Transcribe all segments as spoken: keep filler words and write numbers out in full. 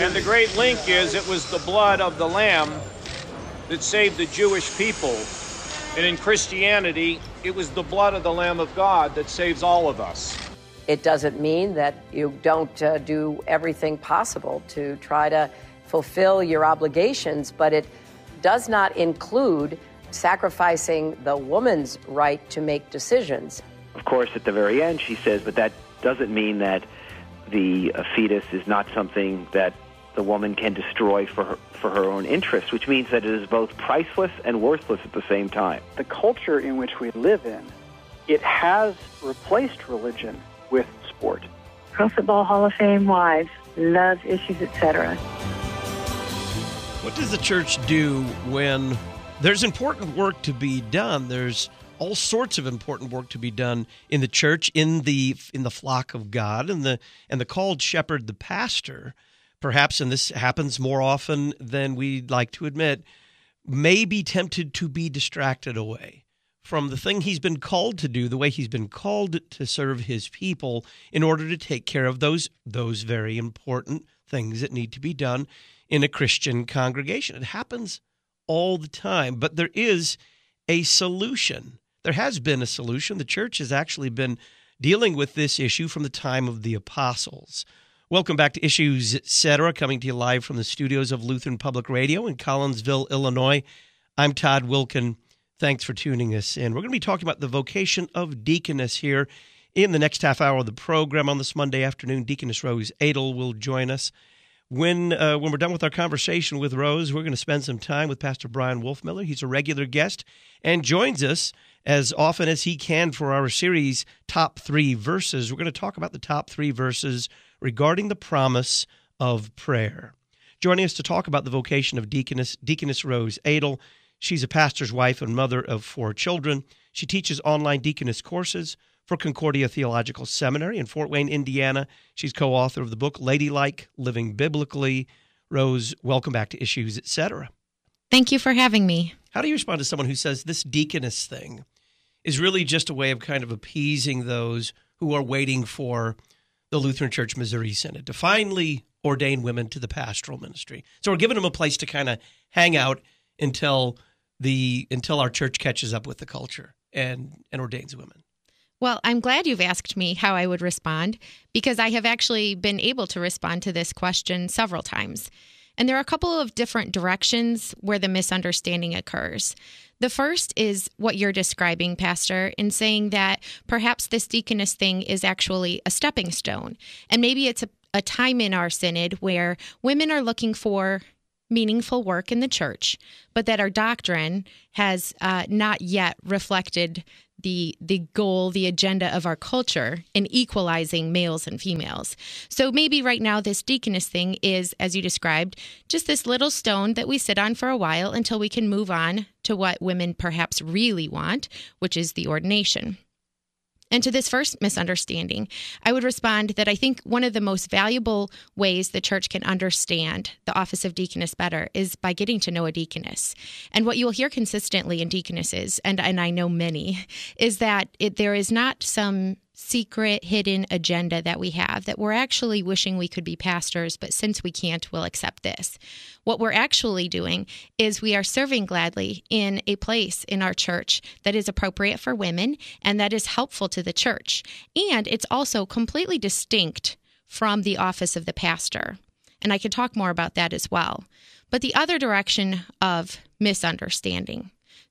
And the great link is it was the blood of the Lamb that saved the Jewish people. And in Christianity, it was the blood of the Lamb of God that saves all of us. It doesn't mean that you don't uh, do everything possible to try to fulfill your obligations, but it does not include sacrificing the woman's right to make decisions. Of course, at the very end, she says, but that doesn't mean that the uh, fetus is not something that the woman can destroy for her, for her own interests, which means that it is both priceless and worthless at the same time. The culture in which we live in, it has replaced religion with sport. Pro Football Hall of Fame wives, love issues, et cetera. What does the church do when there's important work to be done? There's all sorts of important work to be done in the church, in the in the flock of God, and the and the called shepherd, the pastor, perhaps, and this happens more often than we'd like to admit, may be tempted to be distracted away from the thing he's been called to do, the way he's been called to serve his people in order to take care of those those very important things that need to be done in a Christian congregation. It happens all the time, but there is a solution. There has been a solution. The church has actually been dealing with this issue from the time of the apostles. Welcome back to Issues, et cetera, coming to you live from the studios of Lutheran Public Radio in Collinsville, Illinois. I'm Todd Wilken. Thanks for tuning us in. We're going to be talking about the vocation of deaconess here in the next half hour of the program on this Monday afternoon. Deaconess Rose Adel will join us. When uh, when we're done with our conversation with Rose, we're going to spend some time with Pastor Brian Wolfmiller. He's a regular guest and joins us as often as he can for our series, Top Three Verses. We're going to talk about the top three verses regarding the promise of prayer. Joining us to talk about the vocation of deaconess, Deaconess Rose Adel. She's a pastor's wife and mother of four children. She teaches online deaconess courses for Concordia Theological Seminary in Fort Wayne, Indiana. She's co-author of the book Ladylike, Living Biblically. Rose, welcome back to Issues, et cetera. Thank you for having me. How do you respond to someone who says this deaconess thing is really just a way of kind of appeasing those who are waiting for the Lutheran Church Missouri Synod to finally ordain women to the pastoral ministry? So we're giving them a place to kind of hang out until the until our church catches up with the culture and, and ordains women. Well, I'm glad you've asked me how I would respond, because I have actually been able to respond to this question several times. And there are a couple of different directions where the misunderstanding occurs. The first is what you're describing, Pastor, in saying that perhaps this deaconess thing is actually a stepping stone. And maybe it's a, a time in our synod where women are looking for meaningful work in the church, but that our doctrine has uh, not yet reflected the the goal, the agenda of our culture in equalizing males and females. So maybe right now this deaconess thing is, as you described, just this little stone that we sit on for a while until we can move on to what women perhaps really want, which is the ordination. And to this first misunderstanding, I would respond that I think one of the most valuable ways the church can understand the office of deaconess better is by getting to know a deaconess. And what you'll hear consistently in deaconesses, and, and I know many, is that it, there is not some secret hidden agenda that we have, that we're actually wishing we could be pastors, but since we can't, we'll accept this. What we're actually doing is we are serving gladly in a place in our church that is appropriate for women and that is helpful to the church. And it's also completely distinct from the office of the pastor. And I could talk more about that as well. But the other direction of misunderstanding.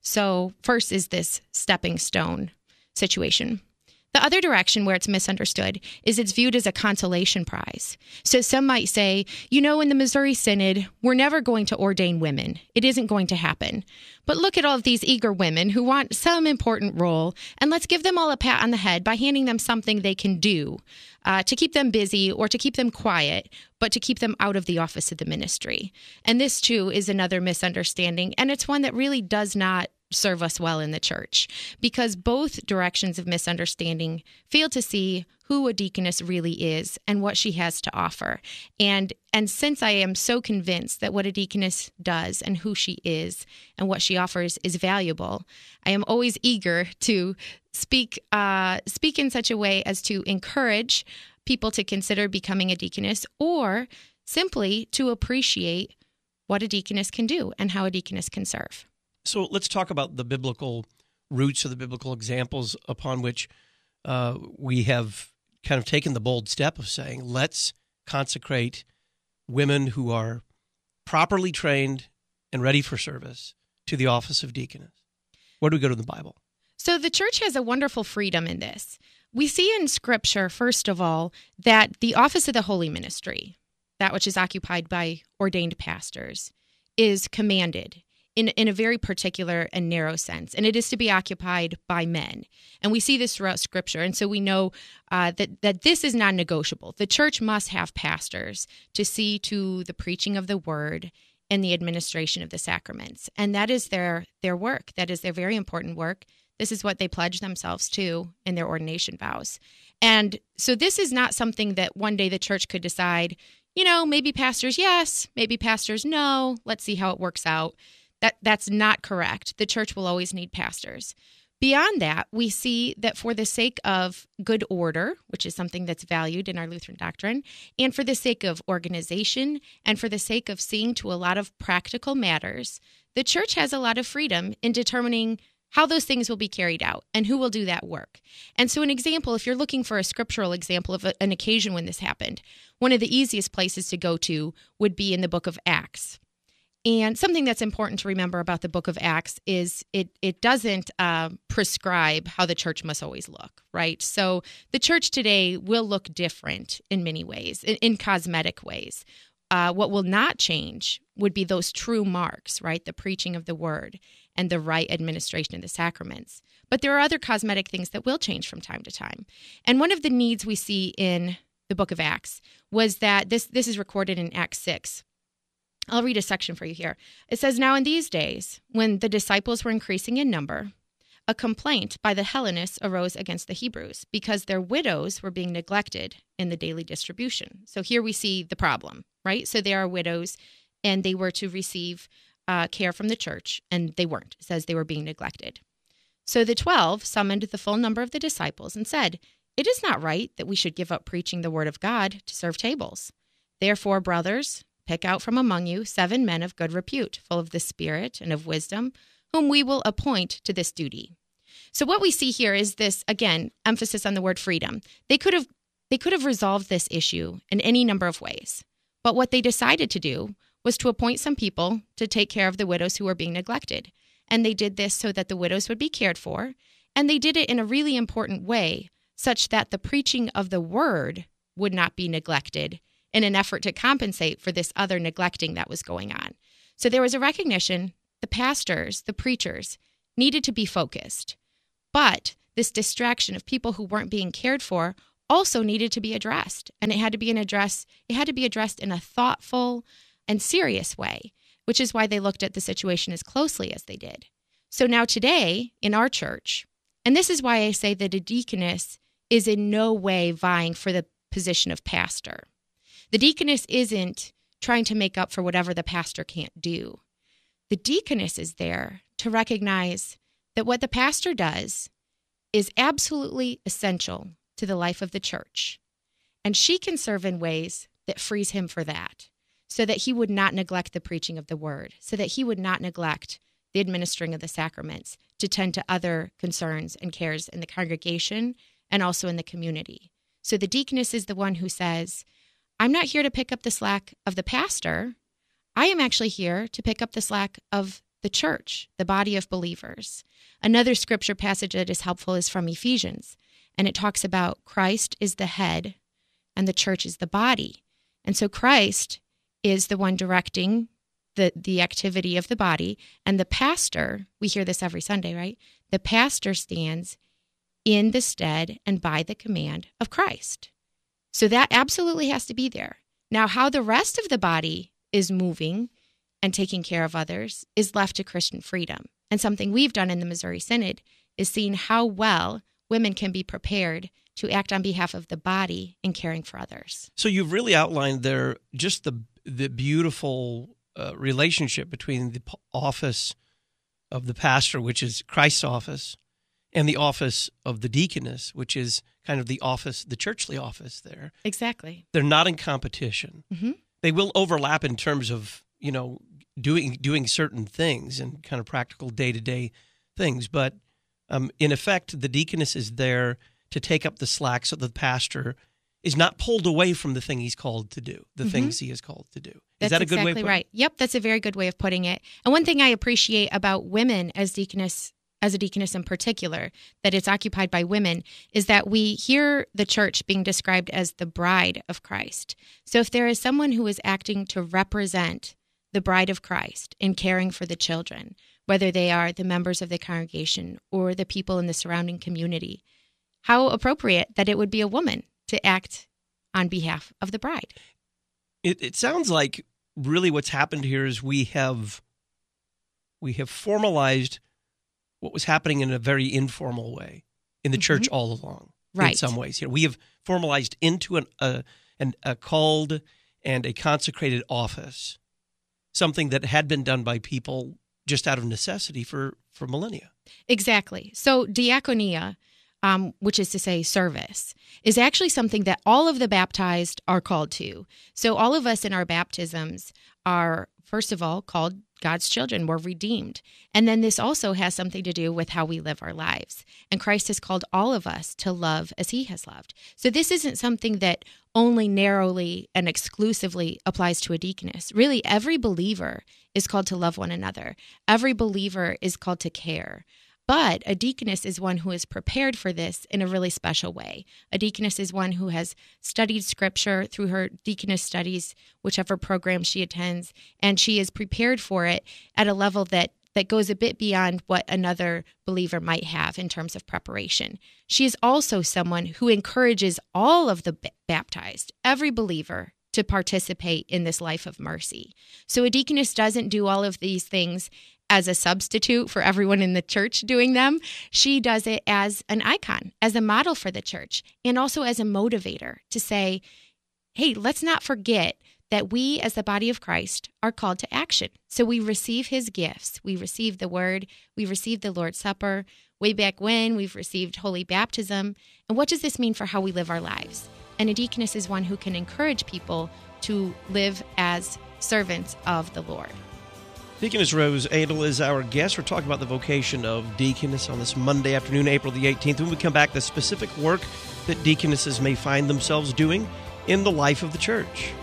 So first is this stepping stone situation. The other direction where it's misunderstood is it's viewed as a consolation prize. So some might say, you know, in the Missouri Synod, we're never going to ordain women. It isn't going to happen. But look at all of these eager women who want some important role, and let's give them all a pat on the head by handing them something they can do uh, to keep them busy or to keep them quiet, but to keep them out of the office of the ministry. And this, too, is another misunderstanding, and it's one that really does not serve us well in the church, because both directions of misunderstanding fail to see who a deaconess really is and what she has to offer. And and since I am so convinced that what a deaconess does and who she is and what she offers is valuable, I am always eager to speak uh, speak in such a way as to encourage people to consider becoming a deaconess, or simply to appreciate what a deaconess can do and how a deaconess can serve. So let's talk about the biblical roots or the biblical examples upon which uh, we have kind of taken the bold step of saying, let's consecrate women who are properly trained and ready for service to the office of deaconess. Where do we go to the Bible? So the church has a wonderful freedom in this. We see in Scripture, first of all, that the office of the holy ministry, that which is occupied by ordained pastors, is commanded in, in a very particular and narrow sense, and it is to be occupied by men. And we see this throughout Scripture, and so we know uh, that, that this is non-negotiable. The church must have pastors to see to the preaching of the word and the administration of the sacraments, and that is their, their work. That is their very important work. This is what they pledge themselves to in their ordination vows. And so this is not something that one day the church could decide, you know, maybe pastors yes, maybe pastors no, let's see how it works out. That That's not correct. The church will always need pastors. Beyond that, we see that for the sake of good order, which is something that's valued in our Lutheran doctrine, and for the sake of organization, and for the sake of seeing to a lot of practical matters, the church has a lot of freedom in determining how those things will be carried out and who will do that work. And so an example, if you're looking for a scriptural example of a, an occasion when this happened, one of the easiest places to go to would be in the book of Acts. And something that's important to remember about the book of Acts is it it doesn't uh, prescribe how the church must always look, right? So the church today will look different in many ways, in, in cosmetic ways. Uh, what will not change would be those true marks, right? The preaching of the word and the right administration of the sacraments. But there are other cosmetic things that will change from time to time. And one of the needs we see in the book of Acts was that this, this is recorded in Acts six. I'll read a section for you here. It says, "Now in these days, when the disciples were increasing in number, a complaint by the Hellenists arose against the Hebrews because their widows were being neglected in the daily distribution." So here we see the problem, right? So they are widows, and they were to receive uh, care from the church, and they weren't. It says they were being neglected. So the twelve summoned the full number of the disciples and said, "It is not right that we should give up preaching the word of God to serve tables. Therefore, brothers, pick out from among you seven men of good repute, full of the Spirit and of wisdom, whom we will appoint to this duty." So what we see here is this, again, emphasis on the word freedom. They could have they could have resolved this issue in any number of ways. But what they decided to do was to appoint some people to take care of the widows who were being neglected. And they did this so that the widows would be cared for. And they did it in a really important way, such that the preaching of the word would not be neglected in an effort to compensate for this other neglecting that was going on. So there was a recognition the pastors, the preachers, needed to be focused. But this distraction of people who weren't being cared for also needed to be addressed. And it had to be an address, it had to be addressed in a thoughtful and serious way, which is why they looked at the situation as closely as they did. So now today in our church, and this is why I say that a deaconess is in no way vying for the position of pastor. The deaconess isn't trying to make up for whatever the pastor can't do. The deaconess is there to recognize that what the pastor does is absolutely essential to the life of the church. And she can serve in ways that frees him for that, so that he would not neglect the preaching of the word, so that he would not neglect the administering of the sacraments to tend to other concerns and cares in the congregation and also in the community. So the deaconess is the one who says, I'm not here to pick up the slack of the pastor. I am actually here to pick up the slack of the church, the body of believers. Another scripture passage that is helpful is from Ephesians, and it talks about Christ is the head and the church is the body. And so Christ is the one directing the, the activity of the body, and the pastor, we hear this every Sunday, right? The pastor stands in the stead and by the command of Christ. So that absolutely has to be there. Now, how the rest of the body is moving and taking care of others is left to Christian freedom. And something we've done in the Missouri Synod is seeing how well women can be prepared to act on behalf of the body in caring for others. So you've really outlined there just the the beautiful uh, relationship between the office of the pastor, which is Christ's office, and the office of the deaconess, which is kind of the office, the churchly office there. Exactly. They're not in competition. Mm-hmm. they will overlap in terms of, you know, doing doing certain things and kind of practical day-to-day things. But um, in effect, the deaconess is there to take up the slack so the pastor is not pulled away from the thing he's called to do, the Mm-hmm. things he is called to do. Is That's that a good exactly way of putting right. Yep, that's a very good way of putting it. And one thing I appreciate about women as deaconess, as a deaconess in particular, that it's occupied by women, is that we hear the church being described as the bride of Christ. So if there is someone who is acting to represent the bride of Christ in caring for the children, whether they are the members of the congregation or the people in the surrounding community, how appropriate that it would be a woman to act on behalf of the bride. It, it sounds like really what's happened here is we have we have formalized what was happening in a very informal way in the Mm-hmm. church all along. Right. In some ways, you know, we have formalized into an, a, an, a called and a consecrated office, something that had been done by people just out of necessity for, for millennia. Exactly. So diaconia, um, which is to say service, is actually something that all of the baptized are called to. So all of us in our baptisms are, first of all, called God's children. We're redeemed. And then this also has something to do with how we live our lives. And Christ has called all of us to love as he has loved. So this isn't something that only narrowly and exclusively applies to a deaconess. Really, every believer is called to love one another. Every believer is called to care. But a deaconess is one who is prepared for this in a really special way. A deaconess is one who has studied Scripture through her deaconess studies, whichever program she attends, and she is prepared for it at a level that, that goes a bit beyond what another believer might have in terms of preparation. She is also someone who encourages all of the baptized, every believer, to participate in this life of mercy. So a deaconess doesn't do all of these things as a substitute for everyone in the church doing them. She does it as an icon, as a model for the church, and also as a motivator to say, hey, let's not forget that we as the body of Christ are called to action. So we receive his gifts. We receive the word. We receive the Lord's Supper. Way back when, we've received holy baptism. And what does this mean for how we live our lives? And a deaconess is one who can encourage people to live as servants of the Lord. Deaconess Rose Adel is our guest. We're talking about the vocation of deaconess on this Monday afternoon, April the eighteenth. When we come back, the specific work that deaconesses may find themselves doing in the life of the church.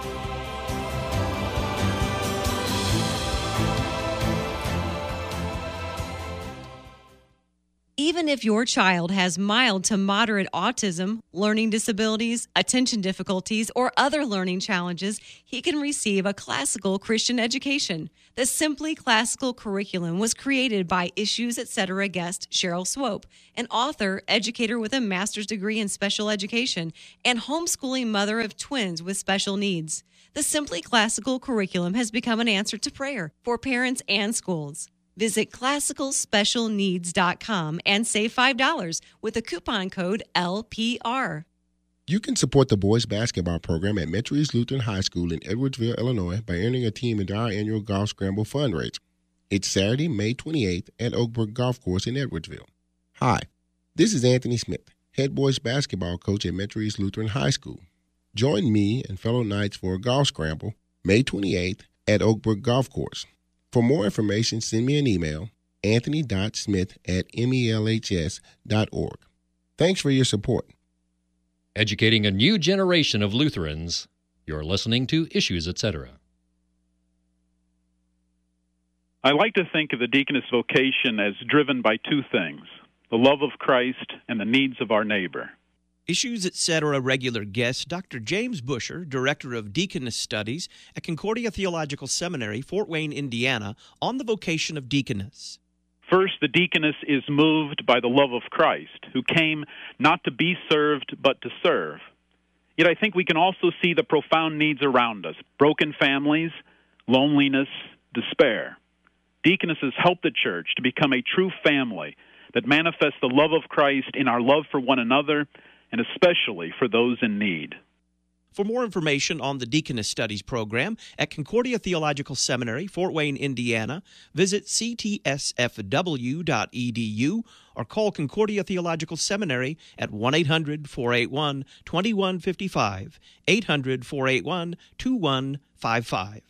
Even if your child has mild to moderate autism, learning disabilities, attention difficulties, or other learning challenges, he can receive a classical Christian education. The Simply Classical curriculum was created by Issues Etc. guest Cheryl Swope, an author, educator with a master's degree in special education, and homeschooling mother of twins with special needs. The Simply Classical curriculum has become an answer to prayer for parents and schools. Visit classical special needs dot com and save five dollars with the coupon code L P R. You can support the boys basketball program at Metro East Lutheran High School in Edwardsville, Illinois by entering a team into our annual Golf Scramble fundraiser. It's Saturday, May twenty-eighth at Oakbrook Golf Course in Edwardsville. Hi, this is Anthony Smith, head boys basketball coach at Metro East Lutheran High School. Join me and fellow Knights for a Golf Scramble May twenty-eighth at Oakbrook Golf Course. For more information, send me an email, anthony dot smith at melhs dot org. Thanks for your support. Educating a new generation of Lutherans. You're listening to Issues Etc. I like to think of the deaconess vocation as driven by two things, the love of Christ and the needs of our neighbor. Issues Etc. regular guest, Doctor James Busher, Director of Deaconess Studies at Concordia Theological Seminary, Fort Wayne, Indiana, on the vocation of deaconess. First, the deaconess is moved by the love of Christ, who came not to be served, but to serve. Yet I think we can also see the profound needs around us, broken families, loneliness, despair. Deaconesses help the church to become a true family that manifests the love of Christ in our love for one another, and especially for those in need. For more information on the Deaconess Studies program at Concordia Theological Seminary, Fort Wayne, Indiana, visit c t s f w dot e d u or call Concordia Theological Seminary at one eight hundred, four eight one, two one five five, eight hundred, four eight one, two one five five.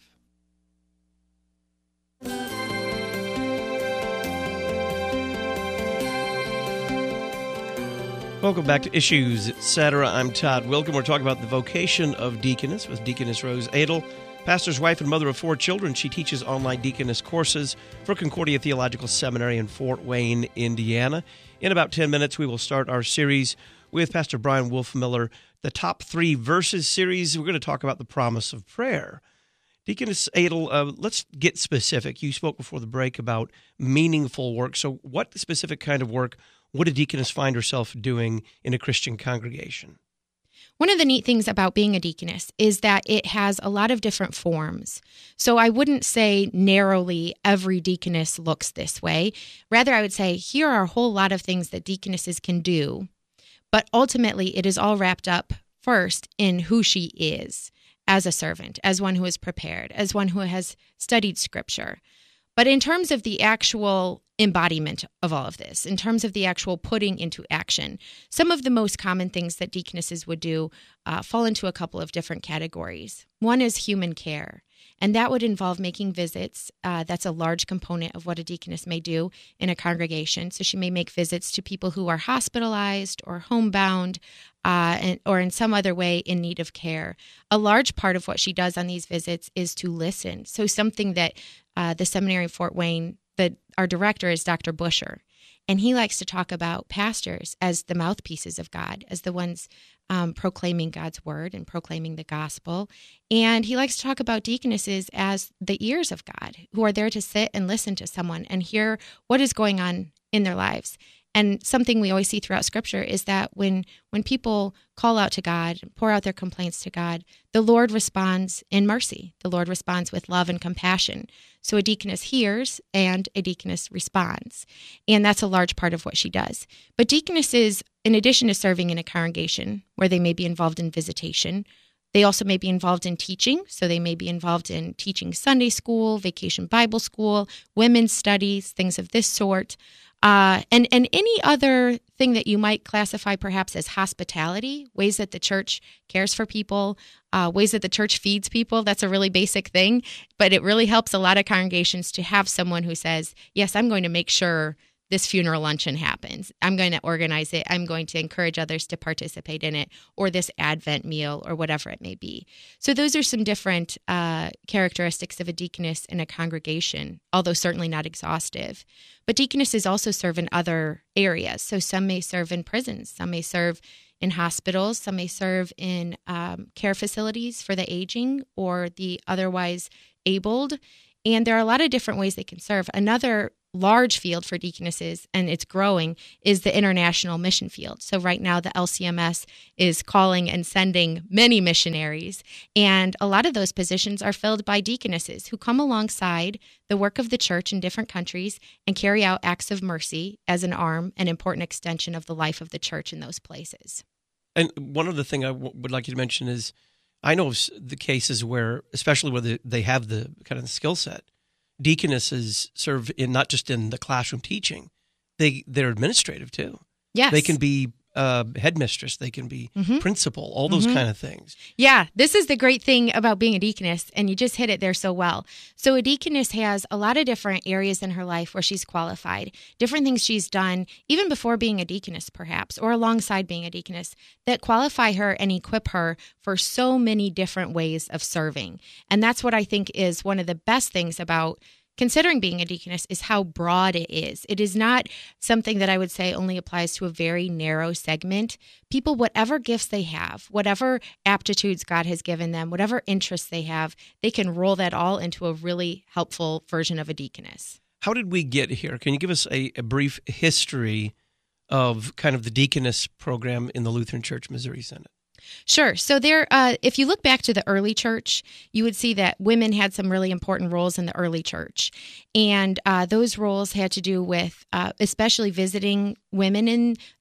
Welcome back to Issues, et cetera. I'm Todd Wilkin. We're talking about the vocation of deaconess with Deaconess Rose Adel. Pastor's wife and mother of four children, she teaches online deaconess courses for Concordia Theological Seminary in Fort Wayne, Indiana. In about ten minutes, we will start our series with Pastor Brian Wolfmiller, the Top Three Verses series. We're going to talk about the promise of prayer. Deaconess Adel, uh, let's get specific. You spoke before the break about meaningful work. So what specific kind of work would a deaconess find herself doing in a Christian congregation? One of the neat things about being a deaconess is that it has a lot of different forms. So I wouldn't say narrowly every deaconess looks this way. Rather, I would say here are a whole lot of things that deaconesses can do, but ultimately it is all wrapped up first in who she is as a servant, as one who is prepared, as one who has studied Scripture. But in terms of the actual embodiment of all of this, in terms of the actual putting into action, some of the most common things that deaconesses would do uh, fall into a couple of different categories. One is human care, and that would involve making visits. Uh, that's a large component of what a deaconess may do in a congregation. So she may make visits to people who are hospitalized or homebound, uh, and, or in some other way in need of care. A large part of what she does on these visits is to listen. So something that uh, the seminary of Fort Wayne, that our director is Doctor Busher, and he likes to talk about pastors as the mouthpieces of God, as the ones um, proclaiming God's word and proclaiming the gospel. And he likes to talk about deaconesses as the ears of God, who are there to sit and listen to someone and hear what is going on in their lives. And something we always see throughout Scripture is that when when people call out to God, pour out their complaints to God, the Lord responds in mercy. The Lord responds with love and compassion. So a deaconess hears and a deaconess responds. And that's a large part of what she does. But deaconesses, in addition to serving in a congregation where they may be involved in visitation, they also may be involved in teaching. So they may be involved in teaching Sunday school, vacation Bible school, women's studies, things of this sort. Uh, and, and any other thing that you might classify perhaps as hospitality, ways that the church cares for people, uh, ways that the church feeds people. That's a really basic thing, but it really helps a lot of congregations to have someone who says, yes, I'm going to make sure this funeral luncheon happens. I'm going to organize it. I'm going to encourage others to participate in it, or this Advent meal, or whatever it may be. So those are some different uh, characteristics of a deaconess in a congregation, although certainly not exhaustive. But deaconesses also serve in other areas. So some may serve in prisons, some may serve in hospitals, some may serve in um, care facilities for the aging or the otherwise abled. And there are a lot of different ways they can serve. Another large field for deaconesses, and it's growing, is the international mission field. So right now the L C M S is calling and sending many missionaries, and a lot of those positions are filled by deaconesses who come alongside the work of the church in different countries and carry out acts of mercy as an arm, an important extension of the life of the church in those places. And one other thing I w- would like you to mention is, I know of the cases where, especially where the, they have the kind of the skill set, deaconesses serve in not just in the classroom teaching, they they're administrative too. Yes, they can be uh, headmistress, they can be mm-hmm. principal, all those mm-hmm. kind of things. Yeah, this is the great thing about being a deaconess, and you just hit it there so well. So a deaconess has a lot of different areas in her life where she's qualified, different things she's done, even before being a deaconess perhaps, or alongside being a deaconess, that qualify her and equip her for so many different ways of serving. And that's what I think is one of the best things about considering being a deaconess, is how broad it is. It is not something that I would say only applies to a very narrow segment. People, whatever gifts they have, whatever aptitudes God has given them, whatever interests they have, they can roll that all into a really helpful version of a deaconess. How did we get here? Can you give us a, a brief history of kind of the deaconess program in the Lutheran Church Missouri Synod? Sure. So there, uh, if you look back to the early church, you would see that women had some really important roles in the early church. And uh, those roles had to do with uh, especially visiting women in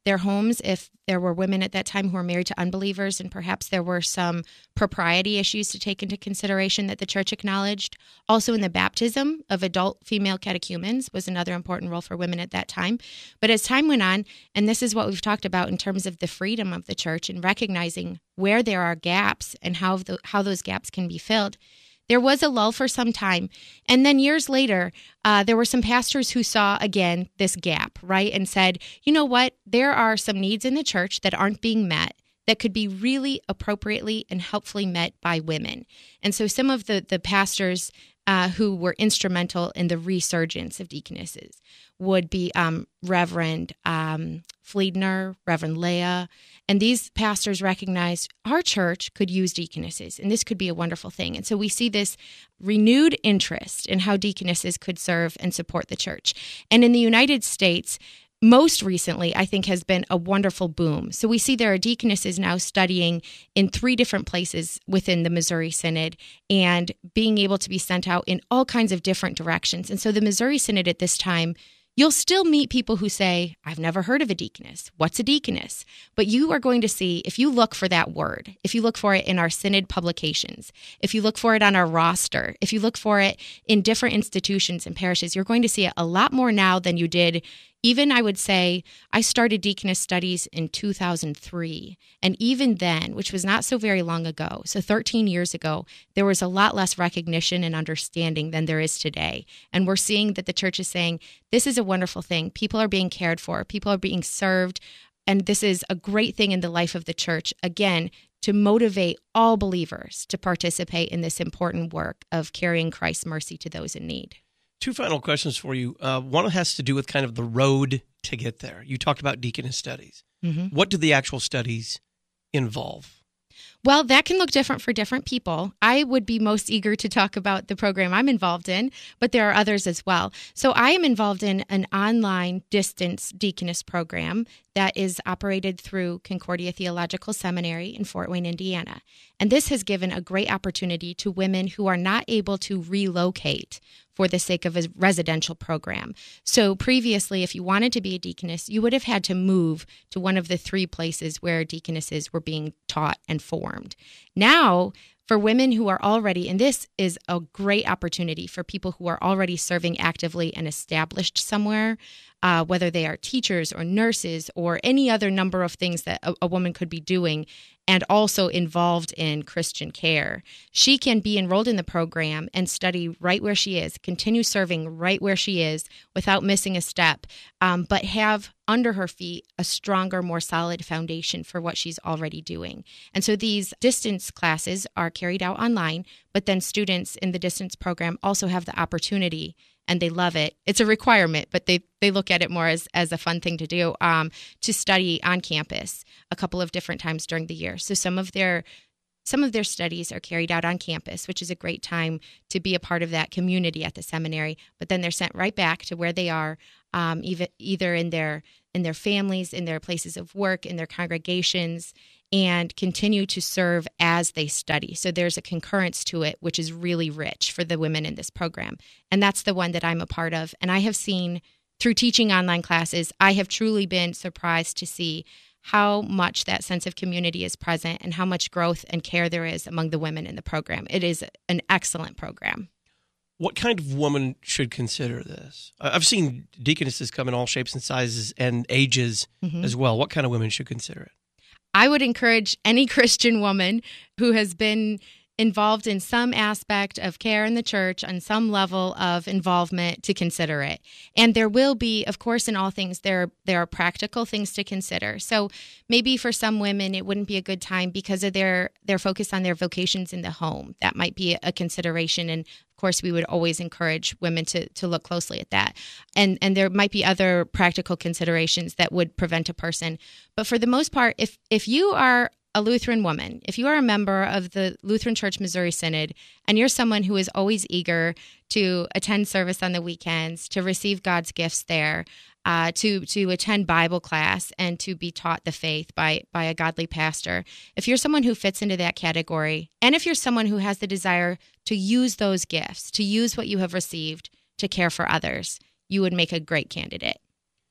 their homes if there were women at that time who were married to unbelievers, and perhaps there were some propriety issues to take into consideration that the church acknowledged. Also in the baptism of adult female catechumens was another important role for women at that time. But as time went on, and this is what we've talked about in terms of the freedom of the church and recognizing where there are gaps and how the, how those gaps can be filled, there was a lull for some time. And then years later, uh, there were some pastors who saw, again, this gap, right? And said, you know what? There are some needs in the church that aren't being met that could be really appropriately and helpfully met by women. And so some of the, the pastors uh, who were instrumental in the resurgence of deaconesses would be um, Reverend um, Fliedner, Reverend Leah. And these pastors recognized our church could use deaconesses, and this could be a wonderful thing. And so we see this renewed interest in how deaconesses could serve and support the church. And in the United States, most recently, I think, has been a wonderful boom. So we see there are deaconesses now studying in three different places within the Missouri Synod and being able to be sent out in all kinds of different directions. And so the Missouri Synod at this time, you'll still meet people who say, I've never heard of a deaconess. What's a deaconess? But you are going to see, if you look for that word, if you look for it in our synod publications, if you look for it on our roster, if you look for it in different institutions and parishes, you're going to see it a lot more now than you did. Even, I would say, I started deaconess studies in two thousand three. And even then, which was not so very long ago, so thirteen years ago, there was a lot less recognition and understanding than there is today. And we're seeing that the church is saying, this is a wonderful thing. People are being cared for. People are being served. And this is a great thing in the life of the church, again, to motivate all believers to participate in this important work of carrying Christ's mercy to those in need. Two final questions for you. Uh, one has to do with kind of the road to get there. You talked about deaconess studies. Mm-hmm. What do the actual studies involve? Well, that can look different for different people. I would be most eager to talk about the program I'm involved in, but there are others as well. So I am involved in an online distance deaconess program that is operated through Concordia Theological Seminary in Fort Wayne, Indiana. And this has given a great opportunity to women who are not able to relocate for the sake of a residential program. So previously, if you wanted to be a deaconess, you would have had to move to one of the three places where deaconesses were being taught and formed. Now, for women who are already, and this is a great opportunity for people who are already serving actively and established somewhere, uh, whether they are teachers or nurses or any other number of things that a, a woman could be doing, and also involved in Christian care. She can be enrolled in the program and study right where she is, continue serving right where she is without missing a step, um, but have under her feet a stronger, more solid foundation for what she's already doing. And so these distance classes are carried out online, but then students in the distance program also have the opportunity, and they love it. It's a requirement, but they, they look at it more as, as a fun thing to do, um, to study on campus a couple of different times during the year. So some of their some of their studies are carried out on campus, which is a great time to be a part of that community at the seminary. But then they're sent right back to where they are, um, either, either in their in their families, in their places of work, in their congregations, and continue to serve as they study. So there's a concurrence to it, which is really rich for the women in this program. And that's the one that I'm a part of. And I have seen, through teaching online classes, I have truly been surprised to see how much that sense of community is present and how much growth and care there is among the women in the program. It is an excellent program. What kind of woman should consider this? I've seen deaconesses come in all shapes and sizes and ages mm-hmm. as well. What kind of women should consider it? I would encourage any Christian woman who has been involved in some aspect of care in the church on some level of involvement to consider it. And there will be, of course, in all things, there, there are practical things to consider. So maybe for some women, it wouldn't be a good time because of their, their focus on their vocations in the home. That might be a consideration. And of course, we would always encourage women to, to look closely at that. And, and there might be other practical considerations that would prevent a person. But for the most part, if, if you are a Lutheran woman, if you are a member of the Lutheran Church Missouri Synod, and you're someone who is always eager to attend service on the weekends, to receive God's gifts there, uh, to to attend Bible class, and to be taught the faith by by a godly pastor, if you're someone who fits into that category, and if you're someone who has the desire to use those gifts, to use what you have received to care for others, you would make a great candidate.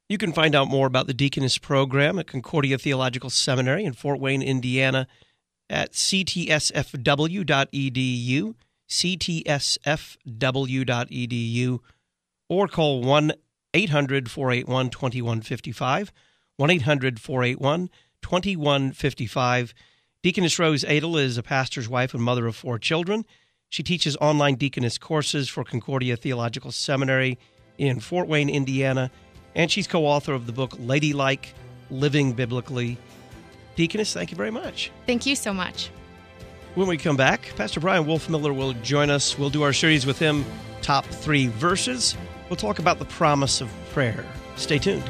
You can find out more about the Deaconess program at Concordia Theological Seminary in Fort Wayne, Indiana at c t s f w dot e d u, c t s f w dot e d u, or call one eight hundred, four eight one, two one five five, one eight hundred, four eight one, two one five five. Deaconess Rose Adel is a pastor's wife and mother of four children. She teaches online deaconess courses for Concordia Theological Seminary in Fort Wayne, Indiana, and she's co-author of the book Ladylike, Living Biblically. Deaconess, thank you very much. Thank you so much. When we come back, Pastor Brian Wolfmiller will join us. We'll do our series with him, Top Three Verses. We'll talk about the promise of prayer. Stay tuned.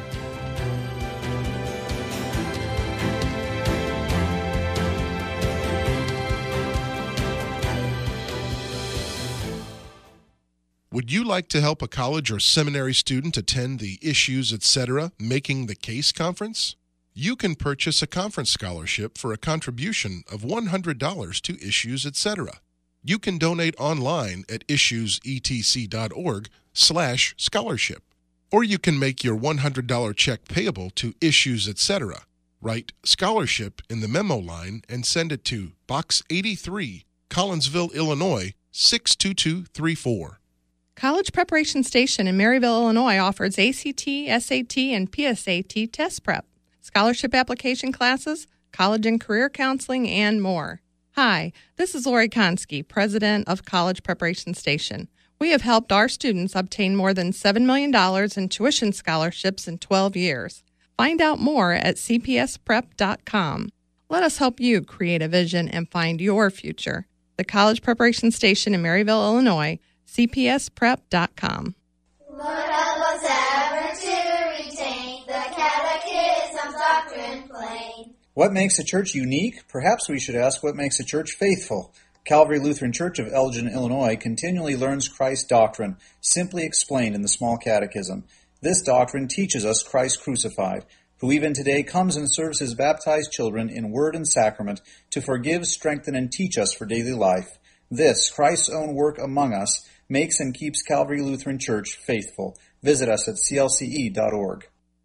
Would you like to help a college or seminary student attend the Issues, et cetera Making the Case conference? You can purchase a conference scholarship for a contribution of one hundred dollars to Issues, et cetera. You can donate online at issuesetc.org slash scholarship. Or you can make your one hundred dollars check payable to Issues, et cetera. Write Scholarship in the memo line and send it to Box eighty-three, Collinsville, Illinois, six two two three four. College Preparation Station in Maryville, Illinois offers A C T, S A T, and P S A T test prep, scholarship application classes, college and career counseling, and more. Hi, this is Lori Konski, president of College Preparation Station. We have helped our students obtain more than seven million dollars in tuition scholarships in twelve years. Find out more at c p s prep dot com. Let us help you create a vision and find your future. The College Preparation Station in Maryville, Illinois, c p s prep dot com. Lord, help us ever to retain the Catechism's doctrine plain. What makes a church unique? Perhaps we should ask what makes a church faithful. Calvary Lutheran Church of Elgin, Illinois continually learns Christ's doctrine, simply explained in the Small Catechism. This doctrine teaches us Christ crucified, who even today comes and serves his baptized children in word and sacrament to forgive, strengthen, and teach us for daily life. This, Christ's own work among us, makes and keeps Calvary Lutheran Church faithful. Visit us at c l c e dot org.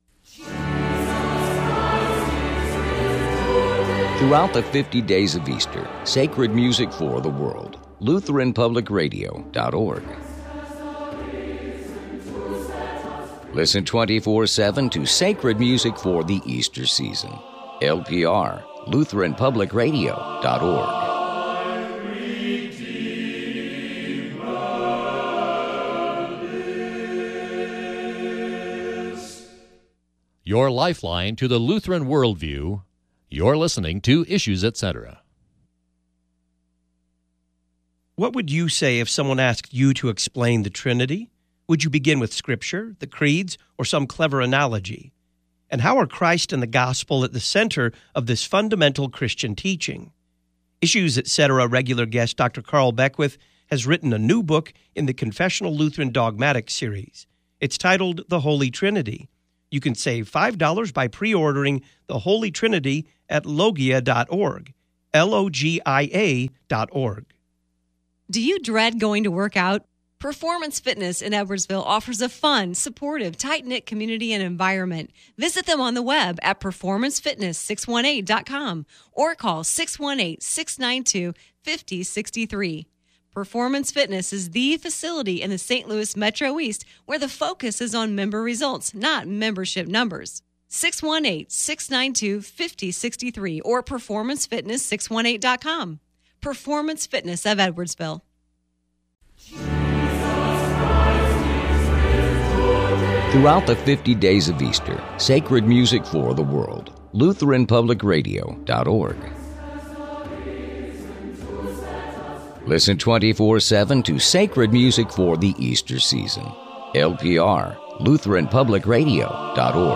Throughout the fifty days of Easter, sacred music for the world. Lutheran Public Radio dot org. Listen twenty-four seven to sacred music for the Easter season. L P R, Lutheran Public Radio dot org. Your lifeline to the Lutheran worldview. You're listening to Issues, et cetera. What would you say if someone asked you to explain the Trinity? Would you begin with Scripture, the creeds, or some clever analogy? And how are Christ and the gospel at the center of this fundamental Christian teaching? Issues, et cetera regular guest Doctor Carl Beckwith has written a new book in the Confessional Lutheran Dogmatic series. It's titled The Holy Trinity. You can save five dollars by pre-ordering The Holy Trinity at logia dot org, L O G I A dot org. Do you dread going to work out? Performance Fitness in Edwardsville offers a fun, supportive, tight-knit community and environment. Visit them on the web at performance fitness six one eight dot com or call six one eight, six nine two, five zero six three. Performance Fitness is the facility in the Saint Louis Metro East where the focus is on member results, not membership numbers. six one eight, six nine two, five zero six three or performance fitness six one eight dot com. Performance Fitness of Edwardsville. Throughout the fifty days of Easter, sacred music for the world. Lutheran Public Radio dot org. Listen twenty-four seven to sacred music for the Easter season. L P R, Lutheran Public Radio dot org.